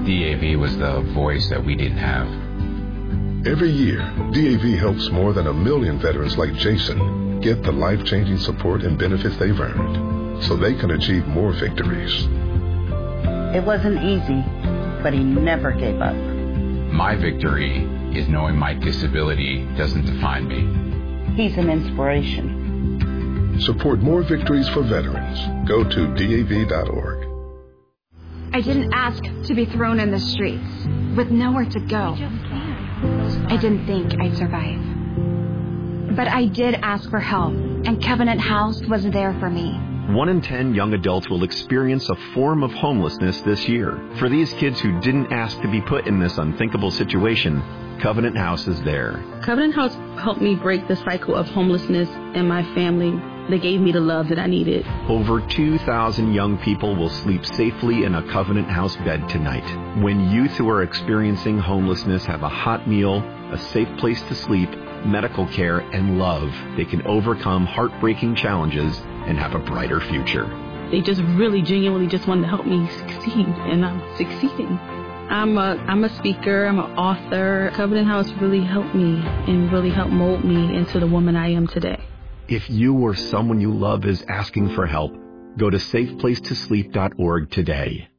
DAV was the voice that we didn't have. Every year, DAV helps more than 1 million veterans like Jason get the life-changing support and benefits they've earned so they can achieve more victories. It wasn't easy, but he never gave up. My victory is knowing my disability doesn't define me. He's an inspiration. Support more victories for veterans. Go to DAV.org. I didn't ask to be thrown in the streets with nowhere to go. I didn't think I'd survive. But I did ask for help, and Covenant House was there for me. 1 in 10 young adults will experience a form of homelessness this year. For these kids who didn't ask to be put in this unthinkable situation, Covenant House is there. Covenant House helped me break the cycle of homelessness in my family. They gave me the love that I needed. Over 2,000 young people will sleep safely in a Covenant House bed tonight. When youth who are experiencing homelessness have a hot meal, a safe place to sleep, medical care, and love, they can overcome heartbreaking challenges and have a brighter future. They just really genuinely just wanted to help me succeed, and I'm succeeding. I'm a speaker, I'm an author. Covenant House really helped me and really helped mold me into the woman I am today. If you or someone you love is asking for help, go to safeplacetosleep.org today.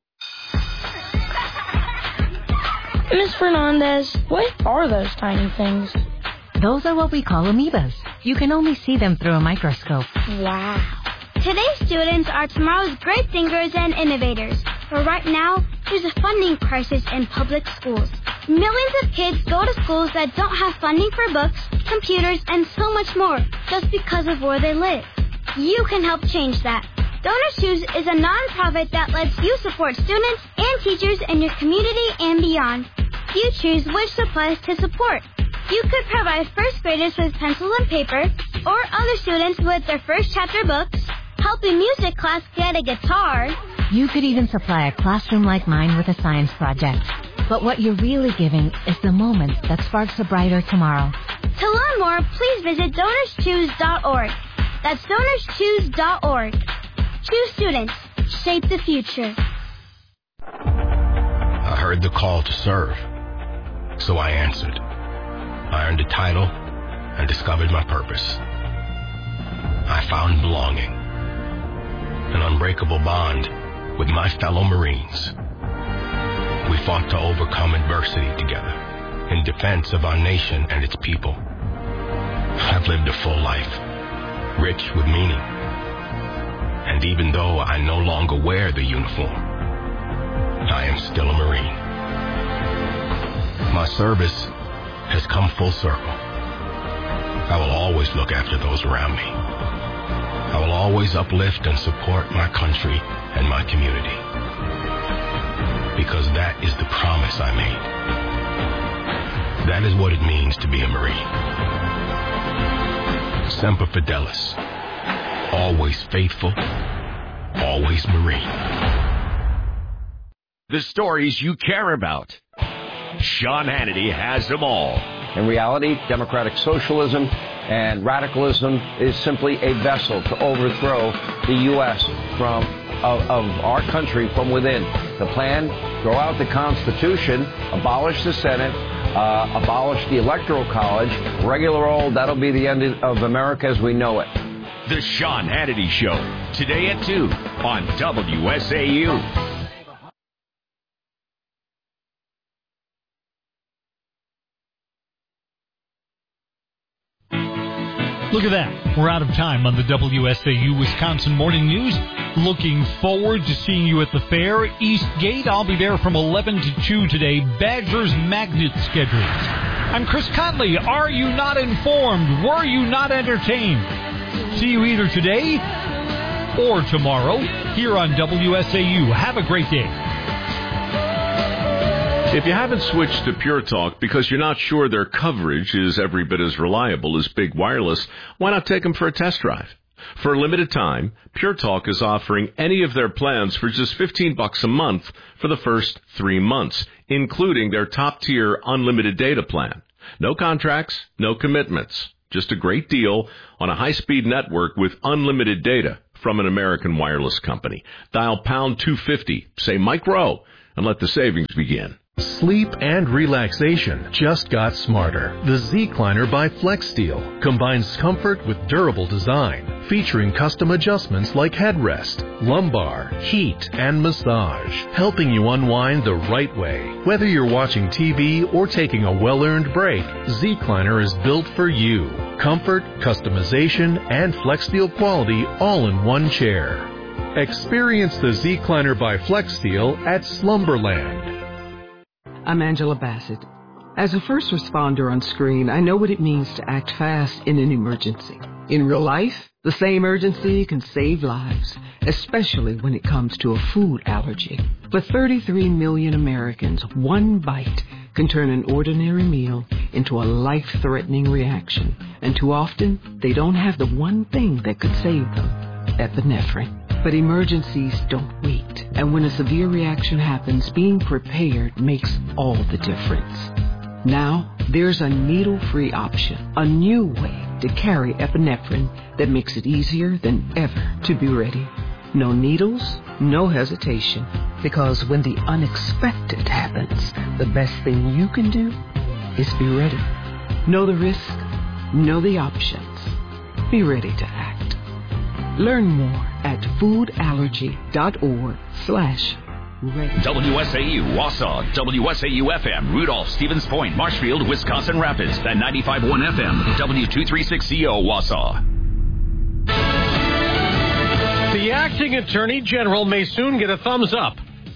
Ms. Fernandez, what are those tiny things? Those are what we call amoebas. You can only see them through a microscope. Wow. Today's students are tomorrow's great thinkers and innovators. But right now, there's a funding crisis in public schools. Millions of kids go to schools that don't have funding for books, computers, and so much more, just because of where they live. You can help change that. Donors Choose is a nonprofit that lets you support students and teachers in your community and beyond. You choose which supplies to support. You could provide first graders with pencil and paper, or other students with their first chapter books, help a music class get a guitar. You could even supply a classroom like mine with a science project. But what you're really giving is the moments that sparks a brighter tomorrow. To learn more, please visit DonorsChoose.org. That's DonorsChoose.org. Choose students. Shape the future. I heard the call to serve, so I answered. I earned a title and discovered my purpose. I found belonging, an unbreakable bond with my fellow Marines. We fought to overcome adversity together in defense of our nation and its people. I've lived a full life, rich with meaning. And even though I no longer wear the uniform, I am still a Marine. My service has come full circle. I will always look after those around me. I will always uplift and support my country and my community. Because that is the promise I made. That is what it means to be a Marine. Semper Fidelis. Always faithful. Always Marine. The stories you care about. Sean Hannity has them all. In reality, democratic socialism and radicalism is simply a vessel to overthrow the U.S. of our country from within. The plan, throw out the Constitution, abolish the Senate, abolish the Electoral College, regular old, that'll be the end of America as we know it. The Sean Hannity Show, today at 2 on WSAU. Look at that. We're out of time on the WSAU Wisconsin Morning News. Looking forward to seeing you at the fair. Eastgate, I'll be there from 11 to 2 today. Badgers Magnet schedules. I'm Chris Conley. Are you not informed? Were you not entertained? See you either today or tomorrow here on WSAU. Have a great day. If you haven't switched to Pure Talk because you're not sure their coverage is every bit as reliable as Big Wireless, why not take them for a test drive? For a limited time, Pure Talk is offering any of their plans for just $15 a month for the first 3 months, including their top-tier unlimited data plan. No contracts, no commitments. Just a great deal on a high-speed network with unlimited data from an American wireless company. Dial pound 250, say Mike Rowe. and let the savings begin. Sleep and relaxation just got smarter. The Zecliner by FlexSteel combines comfort with durable design, featuring custom adjustments like headrest, lumbar, heat, and massage, helping you unwind the right way. Whether you're watching TV or taking a well-earned break, Zecliner is built for you. Comfort, customization, and FlexSteel quality all in one chair. Experience the Zecliner by FlexSteel at Slumberland. I'm Angela Bassett. As a first responder on screen, I know what it means to act fast in an emergency. In real life, the same urgency can save lives, especially when it comes to a food allergy. For 33 million Americans, one bite can turn an ordinary meal into a life-threatening reaction. And too often, they don't have the one thing that could save them: epinephrine. But emergencies don't wait. And when a severe reaction happens, being prepared makes all the difference. Now, there's a needle-free option, a new way to carry epinephrine that makes it easier than ever to be ready. No needles, no hesitation. Because when the unexpected happens, the best thing you can do is be ready. Know the risk, know the options. Be ready to act. Learn more at foodallergy.org/ready. WSAU, Wausau, WSAU-FM, Rudolph, Stevens Point, Marshfield, Wisconsin Rapids, and 95.1 FM, W236CO, Wausau. The acting Attorney General may soon get a thumbs up.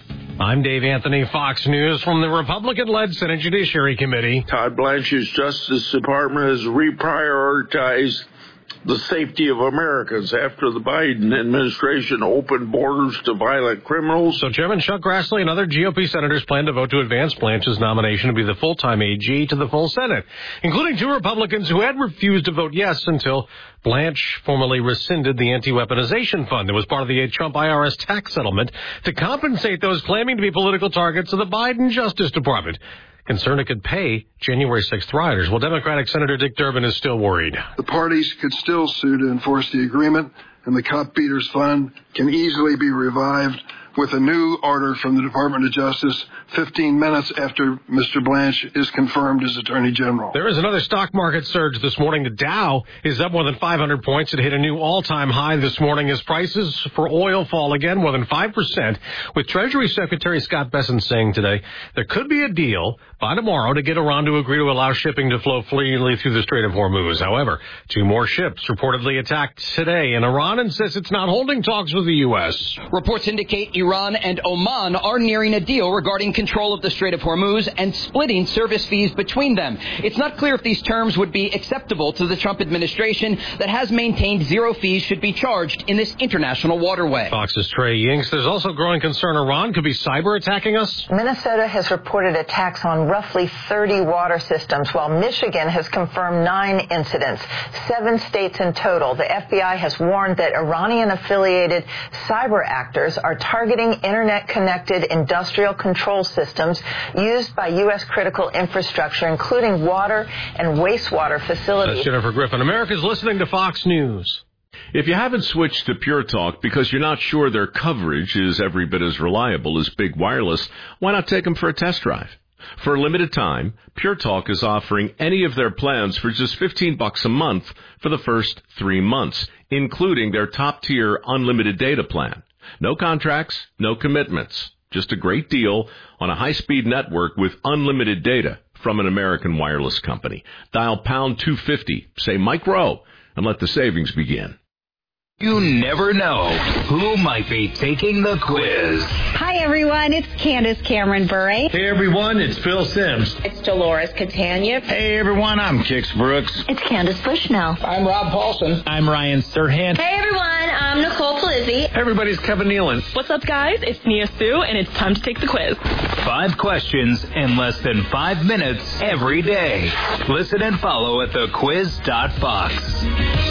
I'm Dave Anthony, Fox News, from the Republican-led Senate Judiciary Committee. Todd Blanche's Justice Department has reprioritized the safety of Americans after the Biden administration opened borders to violent criminals. So Chairman Chuck Grassley and other GOP senators plan to vote to advance Blanche's nomination to be the full-time AG to the full Senate, including 2 Republicans who had refused to vote yes until Blanche formally rescinded the anti-weaponization fund that was part of the Trump IRS tax settlement to compensate those claiming to be political targets of the Biden Justice Department. Concerned it could pay January 6th rioters. Well, Democratic Senator Dick Durbin is still worried. The parties could still sue to enforce the agreement, and the Cop Beaters Fund can easily be revived with a new order from the Department of Justice 15 minutes after Mr. Blanche is confirmed as Attorney General. There is another stock market surge this morning. The Dow is up more than 500 points. It hit a new all-time high this morning as prices for oil fall again more than 5%, with Treasury Secretary Scott Bessent saying today there could be a deal by tomorrow to get Iran to agree to allow shipping to flow freely through the Strait of Hormuz. However, 2 more ships reportedly attacked today, and Iran insists it's not holding talks with the U.S. Reports indicate Iran and Oman are nearing a deal regarding control of the Strait of Hormuz and splitting service fees between them. It's not clear if these terms would be acceptable to the Trump administration that has maintained 0 fees should be charged in this international waterway. Fox's Trey Yinks. There's also growing concern Iran could be cyber attacking us. Minnesota has reported attacks on roughly 30 water systems, while Michigan has confirmed 9 incidents, 7 states in total. The FBI has warned that Iranian-affiliated cyber actors are targeting internet-connected industrial control systems used by U.S. critical infrastructure, including water and wastewater facilities. That's Jennifer Griffin. America's listening to Fox News. If you haven't switched to Pure Talk because you're not sure their coverage is every bit as reliable as Big Wireless, why not take them for a test drive? For a limited time, Pure Talk is offering any of their plans for just $15 a month for the first 3 months, including their top-tier unlimited data plan. No contracts, no commitments. Just a great deal on a high-speed network with unlimited data from an American wireless company. Dial pound 250, say Mike Rowe, and let the savings begin. You never know who might be taking the quiz. Hi, everyone. It's Candace Cameron Bure. Hey, everyone. It's Phil Sims. It's Dolores Catania. Hey, everyone. I'm Kix Brooks. It's Candace Bushnell. I'm Rob Paulson. I'm Ryan Serhant. Hey, everyone. I'm Nicole Polizzi. Everybody's Kevin Nealon. What's up, guys? It's Nia Sue, and it's time to take the quiz. 5 questions in less than 5 minutes every day. Listen and follow at thequiz.fox.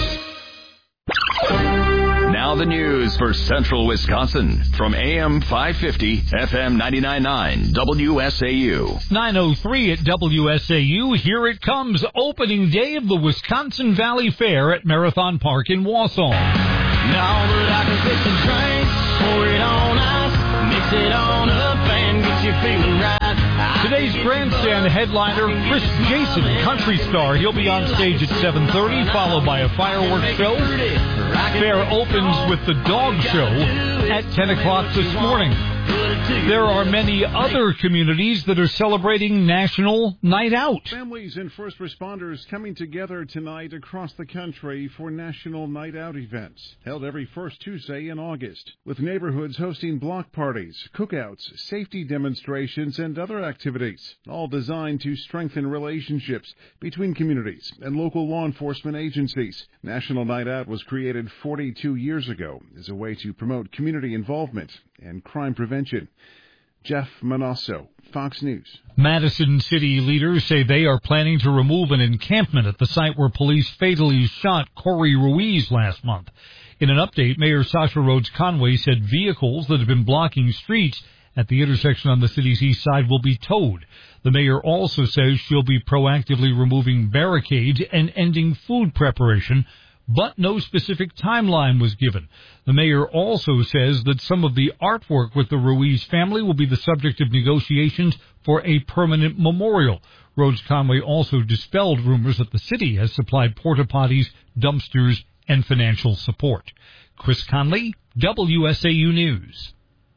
Now the news for Central Wisconsin from AM 550, FM 99.9, WSAU. 9:03 at WSAU. Here it comes, opening day of the Wisconsin Valley Fair at Marathon Park in Wausau. Now that I can fix and drink, pour it on ice, mix it on up and get Today's grandstand headliner, Chris Jason, country star. He'll be on stage at 7:30, followed by a fireworks show. Fair opens with the dog show at 10 o'clock this morning. There are many other communities that are celebrating National Night Out. Families and first responders coming together tonight across the country for National Night Out events, held every first Tuesday in August, with neighborhoods hosting block parties, cookouts, safety demonstrations, and other activities, all designed to strengthen relationships between communities and local law enforcement agencies. National Night Out was created 42 years ago as a way to promote community involvement and crime prevention. Jeff Manasso, Fox News. Madison city leaders say they are planning to remove an encampment at the site where police fatally shot Corey Ruiz last month. In an update, Mayor Sasha Rhodes Conway said vehicles that have been blocking streets at the intersection on the city's east side will be towed. The mayor also says she'll be proactively removing barricades and ending food preparation, but no specific timeline was given. The mayor also says that some of the artwork with the Ruiz family will be the subject of negotiations for a permanent memorial. Rhodes Conway also dispelled rumors that the city has supplied porta potties, dumpsters, and financial support. Chris Conley, WSAU News.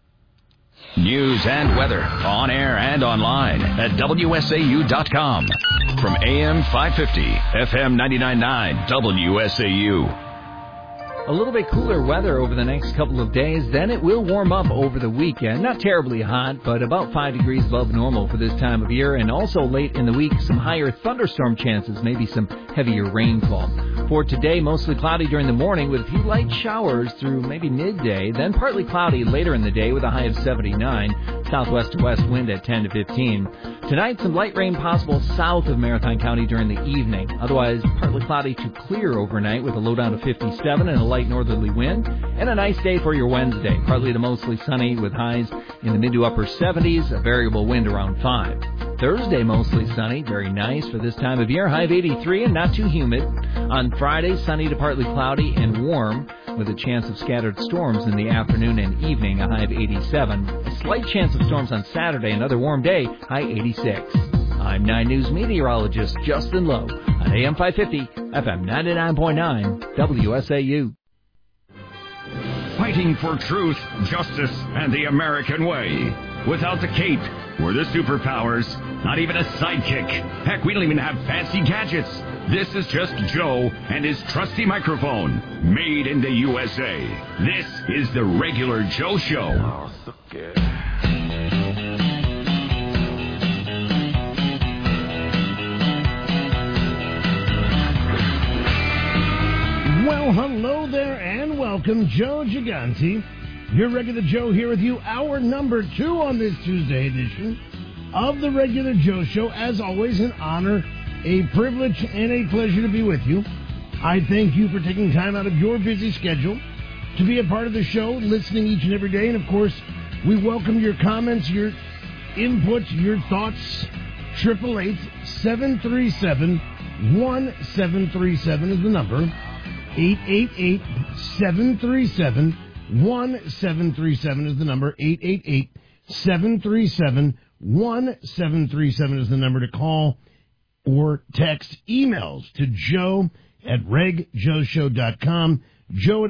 News and weather on air and online at WSAU.com. From AM 550, FM 99.9, WSAU. A little bit cooler weather over the next couple of days, then it will warm up over the weekend. Not terribly hot, but about 5 degrees above normal for this time of year. And also late in the week, some higher thunderstorm chances, maybe some heavier rainfall. For today, mostly cloudy during the morning with a few light showers through maybe midday, then partly cloudy later in the day with a high of 79, southwest to west wind at 10 to 15. Tonight, some light rain possible south of Marathon County during the evening. Otherwise, partly cloudy to clear overnight with a low down to 57 and a light northerly wind. And a nice day for your Wednesday. Partly to mostly sunny with highs in the mid to upper 70s, a variable wind around 5. Thursday, mostly sunny, very nice for this time of year, high of 83 and not too humid. On Friday, sunny to partly cloudy and warm with a chance of scattered storms in the afternoon and evening, a high of 87. A slight chance of storms on Saturday, another warm day, high 86. I'm 9 News meteorologist Justin Lowe on AM 550, FM 99.9, WSAU. Fighting for truth, justice, and the American way. Without the cape or the superpowers, not even a sidekick. Heck, we don't even have fancy gadgets. This is just Joe and his trusty microphone, made in the USA. This is the Regular Joe Show. Oh, so good. Well, hello there and welcome. Joe Gigante, your Regular Joe here with you. Hour number 2 on this Tuesday edition of the Regular Joe Show. As always, an honor, a privilege, and a pleasure to be with you. I thank you for taking time out of your busy schedule to be a part of the show, listening each and every day. And, of course, we welcome your comments, your input, your thoughts. 888-737-1737 is the number. 888-737-1737 is the number. 888-737-1737 is the number to call or text. Emails to Joe at regjoeshow.com, Joe at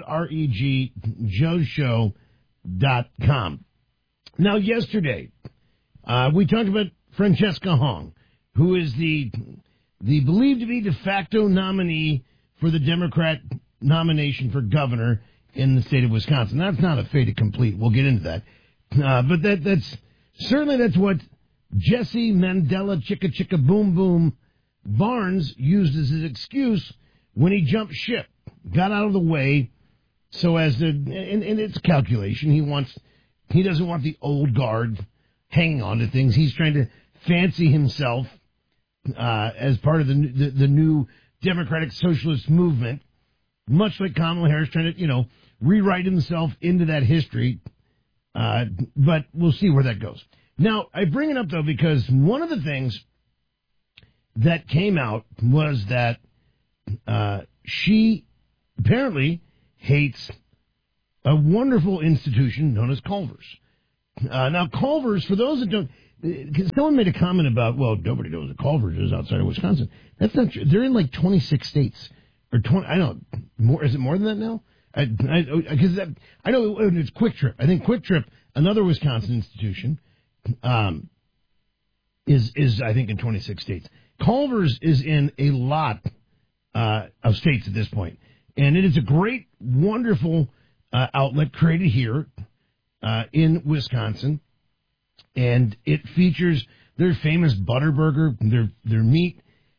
regjoeshow.com. Now, yesterday, we talked about Francesca Hong, who is the believed to be de facto nominee for the Democrat nomination for governor in the state of Wisconsin. That's not a fait accompli. We'll get into that. But that's what Jesse Mandela Chicka Boom Boom Barnes used as his excuse when he jumped ship, got out of the way so as to, and it's calculation. He doesn't want the old guard hanging on to things. He's trying to fancy himself as part of the new Democratic Socialist movement, much like Kamala Harris trying to, rewrite himself into that history. But we'll see where that goes. Now, I bring it up, though, because one of the things that came out was that she apparently hates a wonderful institution known as Culver's. Now, Culver's, for those that don't, because someone made a comment about, well, nobody knows what Culver's is outside of Wisconsin. That's not true. They're in like 26 states. Or 20, I don't know, more, is it more than that now? Because I know it's Quick Trip. I think Quick Trip, another Wisconsin institution, is I think in 26 states. Culver's is in a lot of states at this point. And it is a great, wonderful outlet created here in Wisconsin. And it features their famous Butterburger. Their meat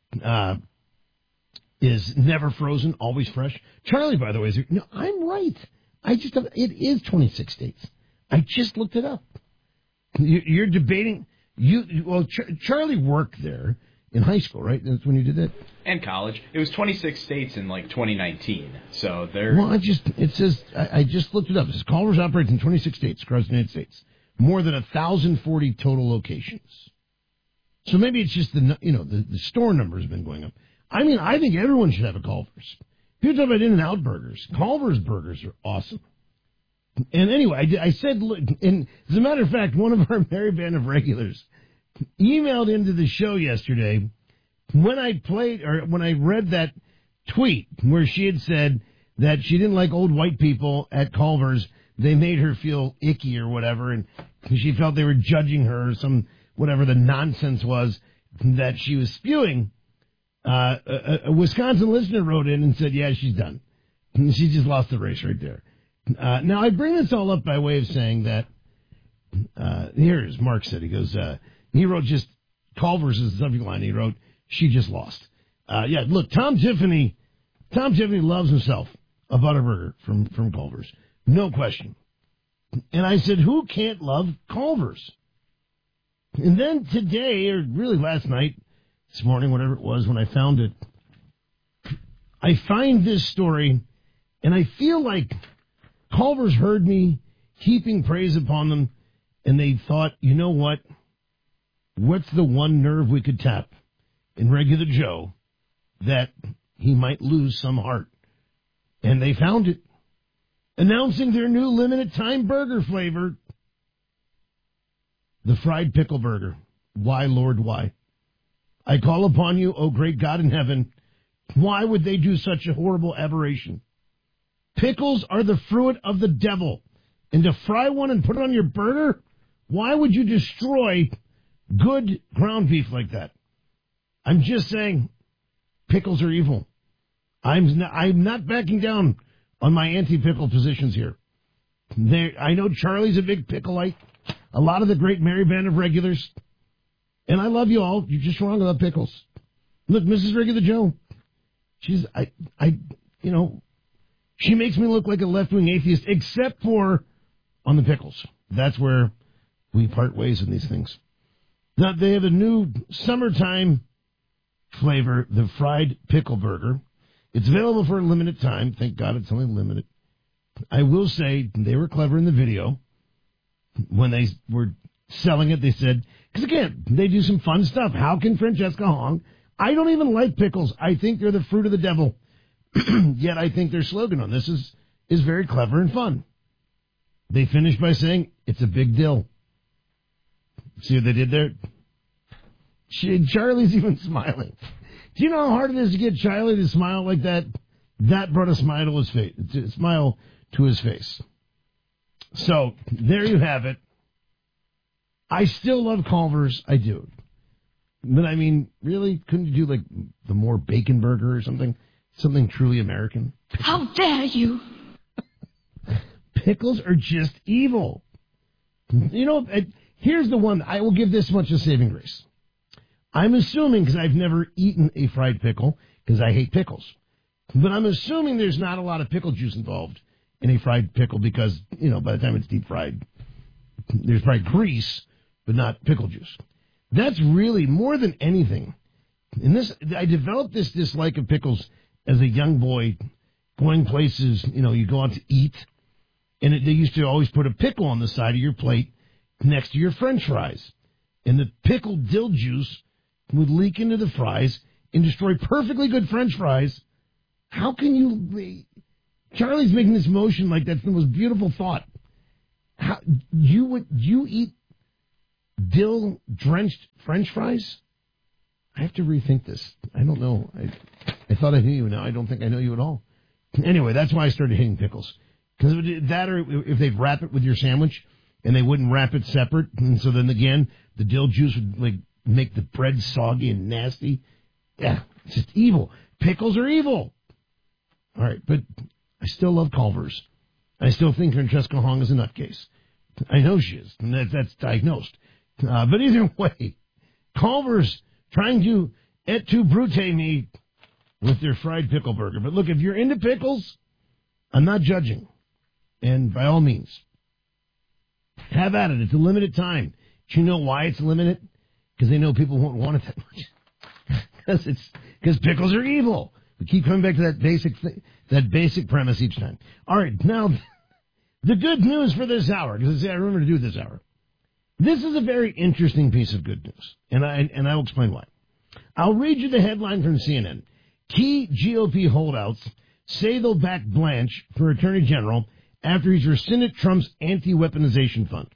is never frozen, always fresh. Charlie, by the way, no, I'm right. It is 26 states. I just looked it up. You're debating. Charlie worked there in high school, right? That's when you did that? And college. It was 26 states in, 2019. So they're... Well, it says, I just looked it up. It says Culver's operates in 26 states across the United States. More than 1,040 total locations. So maybe it's just the store number has been going up. I mean, I think everyone should have a Culver's. People talk about In-N-Out burgers. Culver's burgers are awesome. And anyway, I said, and as a matter of fact, one of our Merry Band of Regulars emailed into the show yesterday when I read that tweet where she had said that she didn't like old white people at Culver's. They made her feel icky or whatever, and she felt they were judging her or whatever the nonsense was that she was spewing. A Wisconsin listener wrote in and said, yeah, she's done. She just lost the race right there. Now, I bring this all up by way of saying that, here's Mark said, he goes, he wrote just Culver's as the subject line. He wrote, she just lost. Look, Tom Tiffany loves himself a Butterburger from Culver's. No question. And I said, who can't love Culver's? And then today, or really last night, this morning, whatever it was, when I found it, I find this story, and I feel like Culver's heard me heaping praise upon them, and they thought, you know what? What's the one nerve we could tap in regular Joe that he might lose some heart? And they found it. Announcing their new limited-time burger flavor, the fried pickle burger. Why, Lord, why? I call upon you, O great God in heaven, why would they do such a horrible aberration? Pickles are the fruit of the devil, and to fry one and put it on your burger, why would you destroy good ground beef like that? I'm just saying, pickles are evil. I'm not backing down on my anti-pickle positions here. I know Charlie's a big pickleite. A lot of the great Merry Band of Regulars. And I love you all. You're just wrong about pickles. Look, Mrs. Regular Joe. She makes me look like a left-wing atheist, except for on the pickles. That's where we part ways in these things. Now, they have a new summertime flavor, the fried pickle burger. It's available for a limited time. Thank God it's only limited. I will say they were clever in the video. When they were selling it, they said, because again, they do some fun stuff. How can Francesca Hong? I don't even like pickles. I think they're the fruit of the devil. Yet I think their slogan on this is very clever and fun. They finished by saying, it's a big deal. See what they did there? Charlie's even smiling. Do you know how hard it is to get Charlie to smile like that? That brought a smile to his face. So, there you have it. I still love Culver's. I do. But I mean, really? Couldn't you do like the more bacon burger or something? Something truly American? How dare you? Pickles are just evil. You know, here's the one. I will give this much a saving grace. I'm assuming, because I've never eaten a fried pickle, because I hate pickles. But I'm assuming there's not a lot of pickle juice involved in a fried pickle because, by the time it's deep fried, there's probably grease, but not pickle juice. That's really, more than anything, I developed this dislike of pickles as a young boy going places, you go out to eat, and they used to always put a pickle on the side of your plate next to your French fries. And the pickled dill juice would leak into the fries and destroy perfectly good French fries. How can you... Charlie's making this motion like that's the most beautiful thought. you eat dill-drenched French fries? I have to rethink this. I don't know. I thought I knew you. Now I don't think I know you at all. Anyway, that's why I started hating pickles. Because that, or if they'd wrap it with your sandwich, and they wouldn't wrap it separate, and so then again, the dill juice would like make the bread soggy and nasty. Yeah, it's just evil. Pickles are evil. All right, but I still love Culver's. I still think Francesca Hong is a nutcase. I know she is, and that's diagnosed. But either way, Culver's trying to et tu brute me with their fried pickle burger. But look, if you're into pickles, I'm not judging. And by all means, have at it. It's a limited time. Do you know why it's limited? Because they know people won't want it that much. Because pickles are evil. We keep coming back to that basic premise each time. All right, now the good news for this hour, because I remember to do this hour. This is a very interesting piece of good news, and I will explain why. I'll read you the headline from CNN. Key GOP holdouts say they'll back Blanche for Attorney General after he's rescinded Trump's anti-weaponization fund.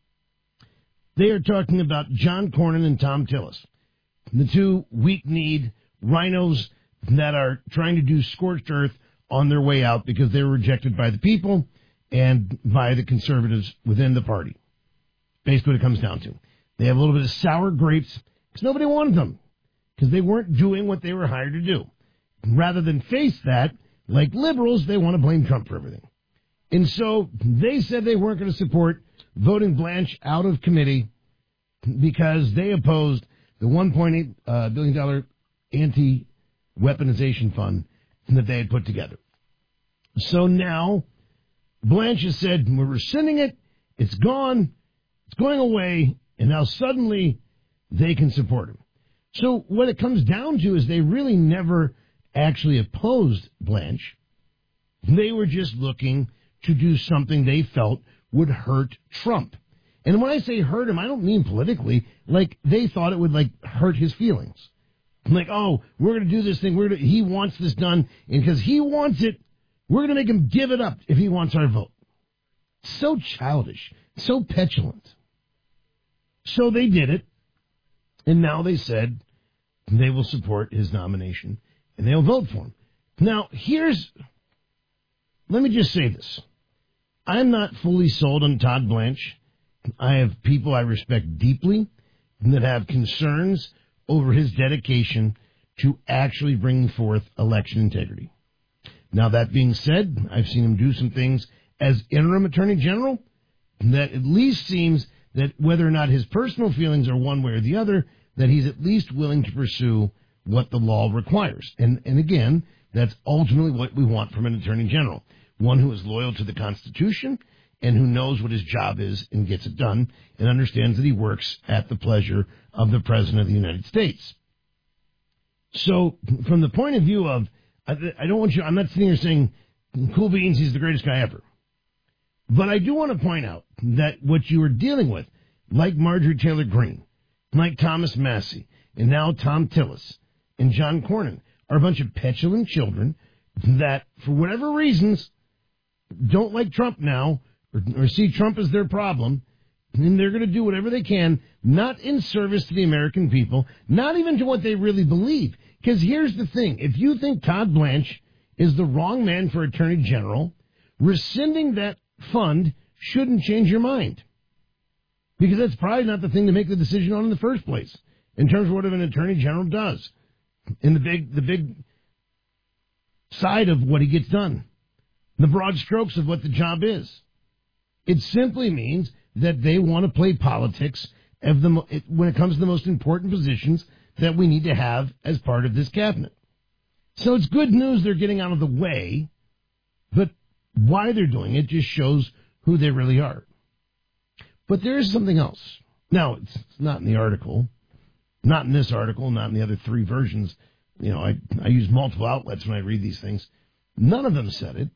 They are talking about John Cornyn and Tom Tillis, the two weak-kneed rhinos that are trying to do scorched earth on their way out because they were rejected by the people and by the conservatives within the party. Basically what it comes down to. They have a little bit of sour grapes because nobody wanted them because they weren't doing what they were hired to do. Rather than face that, like liberals, they want to blame Trump for everything. And so they said they weren't going to support voting Blanche out of committee because they opposed the $1.8 billion anti-weaponization fund that they had put together. So now Blanche has said, we're rescinding it, it's gone, it's going away, and now suddenly they can support him. So what it comes down to is they really never actually opposed Blanche. They were just looking to do something they felt would hurt Trump. And when I say hurt him, I don't mean politically. Like, they thought it would, like, hurt his feelings. Like, oh, we're going to do this thing. He wants this done. And because he wants it, we're going to make him give it up if he wants our vote. So childish. So petulant. So they did it. And now they said they will support his nomination. And they'll vote for him. Now, let me just say this. I'm not fully sold on Todd Blanche. I have people I respect deeply that have concerns over his dedication to actually bringing forth election integrity. Now, that being said, I've seen him do some things as interim attorney general that at least seems that whether or not his personal feelings are one way or the other, that he's at least willing to pursue what the law requires. And again, that's ultimately what we want from an attorney general. One who is loyal to the Constitution and who knows what his job is and gets it done and understands that he works at the pleasure of the President of the United States. So from the point of view of, I'm not sitting here saying, cool beans, he's the greatest guy ever. But I do want to point out that what you are dealing with, like Marjorie Taylor Greene, like Thomas Massie, and now Tom Tillis and John Cornyn, are a bunch of petulant children that, for whatever reasons, don't like Trump now or see Trump as their problem, and they're going to do whatever they can, not in service to the American people, not even to what they really believe. Because here's the thing. If you think Todd Blanche is the wrong man for Attorney General, rescinding that fund shouldn't change your mind. Because that's probably not the thing to make the decision on in the first place, in terms of what an Attorney General does, in the big side of what he gets done, the broad strokes of what the job is. It simply means that they want to play politics when it comes to the most important positions that we need to have as part of this cabinet. So it's good news they're getting out of the way, but why they're doing it just shows who they really are. But there is something else. Now, it's not in the article, not in this article, not in the other three versions. You know, I use multiple outlets when I read these things. None of them said it.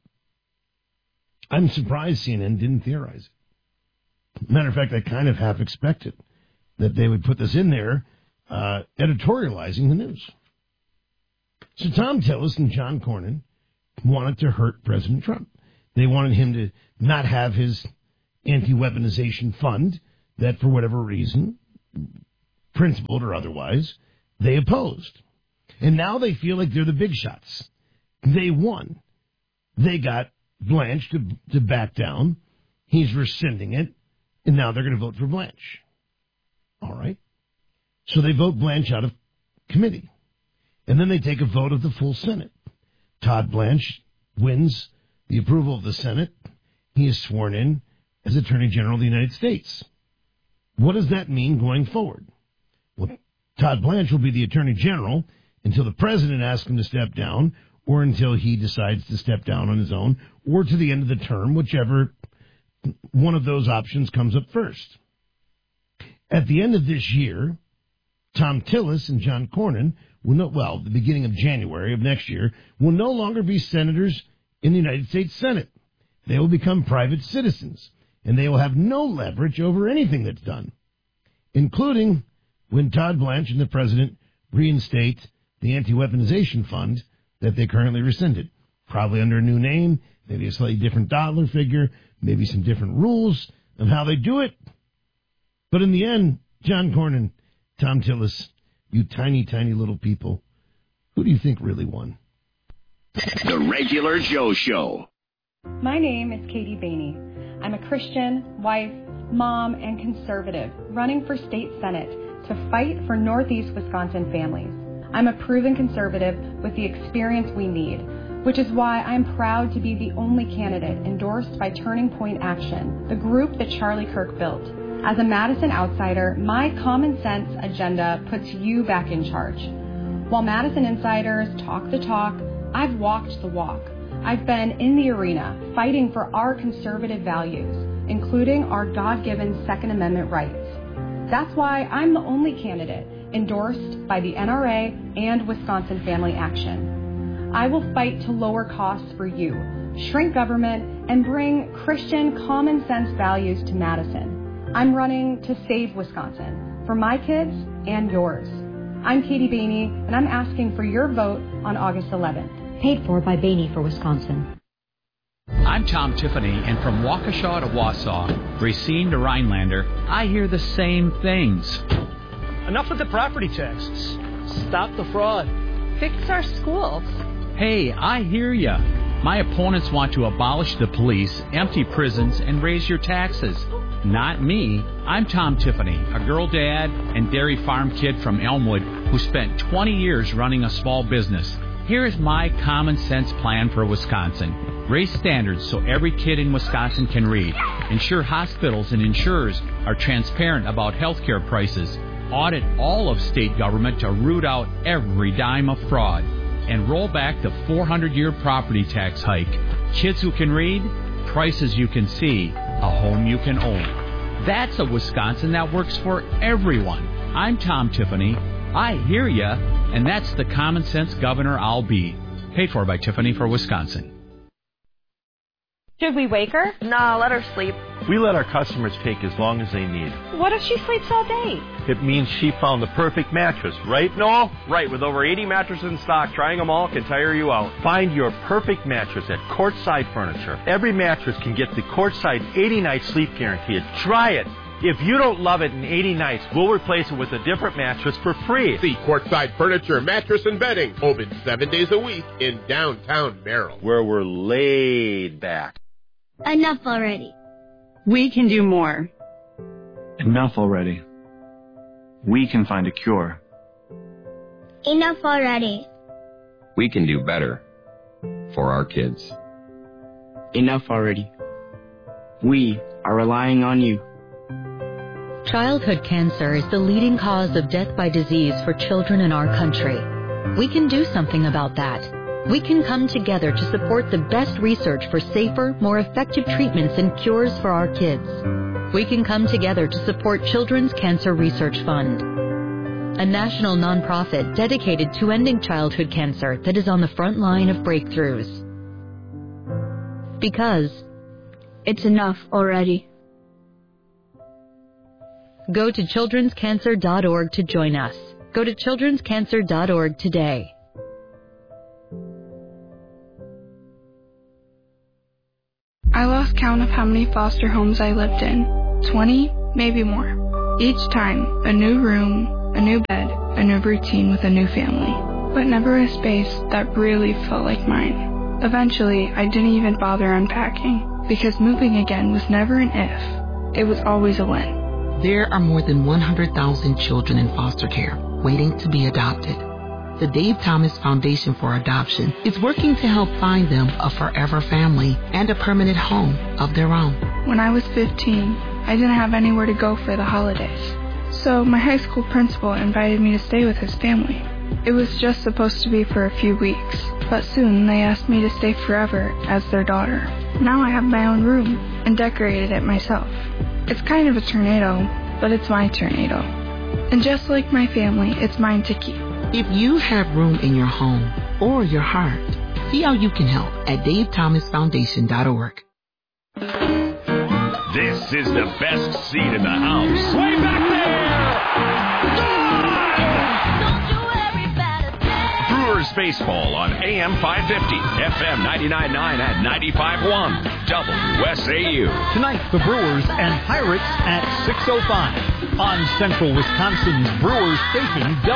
I'm surprised CNN didn't theorize it. Matter of fact, I kind of half expected that they would put this in there, editorializing the news. So Tom Tillis and John Cornyn wanted to hurt President Trump. They wanted him to not have his anti-weaponization fund that, for whatever reason, principled or otherwise, they opposed. And now they feel like they're the big shots. They won. They got Blanche to back down. He's rescinding it. And now they're going to vote for Blanche. All right. So they vote Blanche out of committee. And then they take a vote of the full Senate. Todd Blanche wins the approval of the Senate. He is sworn in as Attorney General of the United States. What does that mean going forward? Well, Todd Blanche will be the Attorney General until the President asks him to step down, or until he decides to step down on his own, or to the end of the term, whichever one of those options comes up first. At the end of this year, Tom Tillis and John Cornyn will the beginning of January of next year, will no longer be senators in the United States Senate. They will become private citizens, and they will have no leverage over anything that's done, including when Todd Blanche and the President reinstate the anti-weaponization fund that they currently rescinded, probably under a new name, maybe a slightly different dollar figure, maybe some different rules of how they do it. But in the end, John Cornyn, Tom Tillis, you tiny, tiny little people, who do you think really won? The Regular Joe Show. My name is Katie Bainey. I'm a Christian, wife, mom, and conservative running for state senate to fight for Northeast Wisconsin families. I'm a proven conservative with the experience we need, which is why I'm proud to be the only candidate endorsed by Turning Point Action, the group that Charlie Kirk built. As a Madison outsider, my common sense agenda puts you back in charge. While Madison insiders talk the talk, I've walked the walk. I've been in the arena fighting for our conservative values, including our God-given Second Amendment rights. That's why I'm the only candidate endorsed by the NRA and Wisconsin Family Action. I will fight to lower costs for you, shrink government, and bring Christian common sense values to Madison. I'm running to save Wisconsin, for my kids and yours. I'm Katie Bainey, and I'm asking for your vote on August 11th. Paid for by Bainey for Wisconsin. I'm Tom Tiffany, and from Waukesha to Wausau, Racine to Rhinelander, I hear the same things. Enough with the property taxes. Stop the fraud. Fix our schools. Hey, I hear ya. My opponents want to abolish the police, empty prisons, and raise your taxes. Not me. I'm Tom Tiffany, a girl dad and dairy farm kid from Elmwood who spent 20 years running a small business. Here's my common sense plan for Wisconsin. Raise standards so every kid in Wisconsin can read. Ensure hospitals and insurers are transparent about health care prices. Audit all of state government to root out every dime of fraud. And roll back the 400-year property tax hike. Kids who can read, prices you can see, a home you can own. That's a Wisconsin that works for everyone. I'm Tom Tiffany. I hear ya, and that's the common sense governor I'll be. Paid for by Tiffany for Wisconsin. Should we wake her? Nah, let her sleep. We let our customers take as long as they need. What if she sleeps all day? It means she found the perfect mattress, right, Noel? Right, with over 80 mattresses in stock, trying them all can tire you out. Find your perfect mattress at Courtside Furniture. Every mattress can get the Courtside 80-night sleep guarantee. Try it. If you don't love it in 80 nights, we'll replace it with a different mattress for free. See Courtside Furniture, Mattress and Bedding, open 7 days a week in downtown Merrill, where we're laid back. Enough already. We can do more. Enough already. We can find a cure. Enough already. We can do better for our kids. Enough already. We are relying on you. Childhood cancer is the leading cause of death by disease for children in our country. We can do something about that. We can come together to support the best research for safer, more effective treatments and cures for our kids. We can come together to support Children's Cancer Research Fund, a national nonprofit dedicated to ending childhood cancer that is on the front line of breakthroughs. Because it's enough already. Go to childrenscancer.org to join us. Go to childrenscancer.org today. I lost count of how many foster homes I lived in. 20, maybe more. Each time, a new room, a new bed, a new routine with a new family. But never a space that really felt like mine. Eventually, I didn't even bother unpacking, because moving again was never an if. It was always a when. There are more than 100,000 children in foster care waiting to be adopted. The Dave Thomas Foundation for Adoption is working to help find them a forever family and a permanent home of their own. When I was 15, I didn't have anywhere to go for the holidays. So my high school principal invited me to stay with his family. It was just supposed to be for a few weeks, but soon they asked me to stay forever as their daughter. Now I have my own room and decorated it myself. It's kind of a tornado, but it's my tornado. And just like my family, it's mine to keep. If you have room in your home or your heart, see how you can help at DaveThomasFoundation.org. This is the best seat in the house. Way back there! Brewers baseball on AM 550, FM 99.9 and 95.1, WSAU. Tonight, the Brewers and Pirates at 6:05 on Central Wisconsin's Brewers Station.